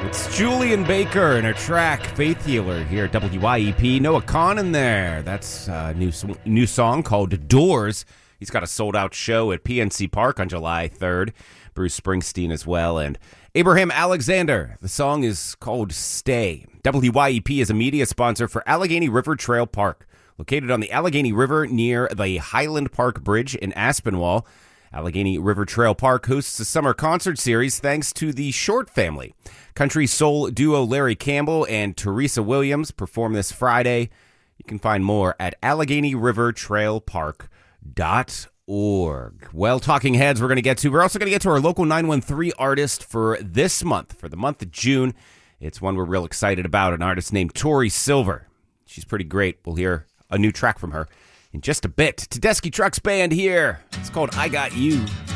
It's Julian Baker and her track Faith Healer here at WYEP. Noah Kahan there. That's a new song called Doors. He's got a sold-out show at PNC Park on July 3rd. Bruce Springsteen as well, and Abraham Alexander. The song is called Stay. WYEP is a media sponsor for Allegheny River Trail Park, located on the Allegheny River near the Highland Park Bridge in Aspinwall. Allegheny River Trail Park hosts a summer concert series thanks to the Short family. Country soul duo Larry Campbell and Teresa Williams perform this Friday. You can find more at AlleghenyRiverTrailPark.org. Well, talking heads we're also going to get to our local 913 artist for this month, for the month of June. It's one we're real excited about, an artist named Tori Silver. She's pretty great. We'll hear a new track from her in just a bit. Tedeschi Trucks Band here. It's called I Got You.